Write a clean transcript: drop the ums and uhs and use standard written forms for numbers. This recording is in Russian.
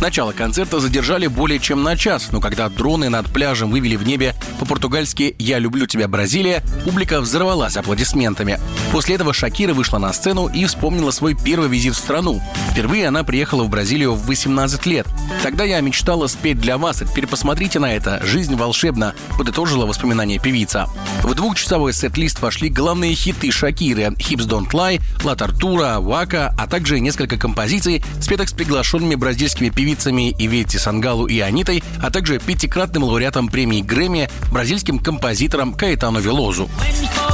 Начало концерта задержали более чем на час, но когда дроны над пляжем вывели в небе по-португальски «Я люблю тебя, Бразилия», публика взорвалась аплодисментами. После этого Шакира вышла на сцену и вспомнила свой первый визит в страну. Впервые она приехала в Бразилию в 18 лет. «Тогда я мечтала спеть для вас, а теперь посмотрите на это. Жизнь волшебна», — подытожила воспоминания певица. В двухчасовой сет-лист вошли главные хиты Шакиры «Hips Don't Lie», «La Tortura», «Waka», а также несколько композиций, спетых с приглашенными бразильскими певицами Иветти Сангалу и Анитой, а также пятикратным лауреатом премии Грэмми, бразильским композитором Каэтану Велозу.